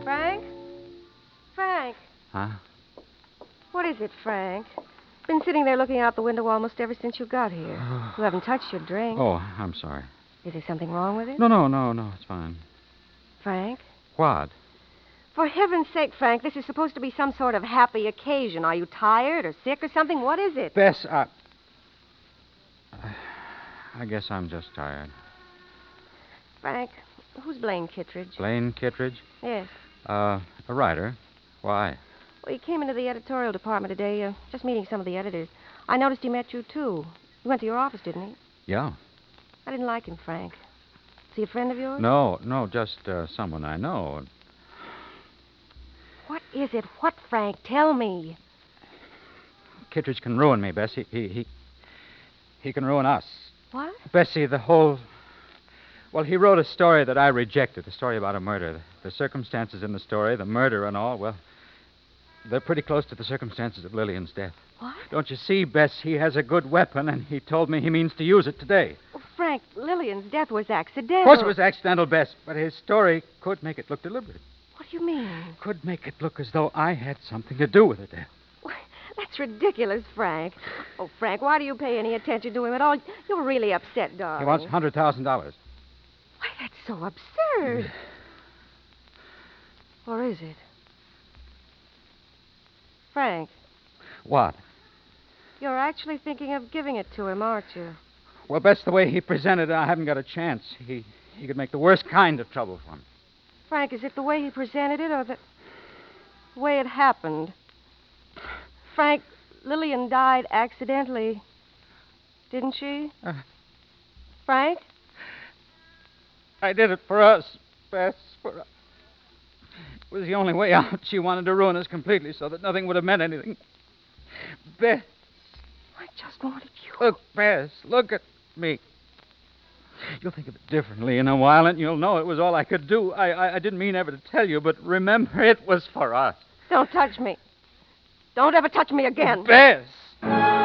Frank? Frank? Huh? What is it, Frank? Been sitting there looking out the window almost ever since you got here. You haven't touched your drink. Oh, I'm sorry. Is there something wrong with it? No, it's fine. Frank? What? For heaven's sake, Frank, this is supposed to be some sort of happy occasion. Are you tired or sick or something? What is it? Bess, I guess I'm just tired. Frank, who's Blaine Kittredge? Blaine Kittredge? Yes. A writer. Why? Well, he came into the editorial department today, just meeting some of the editors. I noticed he met you, too. He went to your office, didn't he? Yeah. I didn't like him, Frank. Is he a friend of yours? No, just someone I know. What is it? What, Frank? Tell me. Kittredge can ruin me, Bessie. He can ruin us. What? Bessie, the whole... Well, he wrote a story that I rejected, a story about a murder. The circumstances in the story, the murder and all, well, they're pretty close to the circumstances of Lillian's death. What? Don't you see, Bess, he has a good weapon, and he told me he means to use it today. Oh, Frank, Lillian's death was accidental. Of course it was accidental, Bess, but his story could make it look deliberate. What do you mean? Could make it look as though I had something to do with the death. Why, that's ridiculous, Frank. Oh, Frank, why do you pay any attention to him at all? You're really upset, darling. He wants $100,000. Why, that's so absurd. Or is it? Frank, What? you're actually thinking of giving it to him, aren't you? Well, Bess, the way he presented it, I haven't got a chance. He could make the worst kind of trouble for me. Frank, is it the way he presented it or the way it happened? Frank, Lillian died accidentally, didn't she? Frank? I did it for us, Bess. For us. It was the only way out. She wanted to ruin us completely so that nothing would have meant anything. Bess. I just wanted you. Look, Bess, look at me. You'll think of it differently in a while, and you'll know it was all I could do. I didn't mean ever to tell you, but remember, it was for us. Don't touch me. Don't ever touch me again. Bess!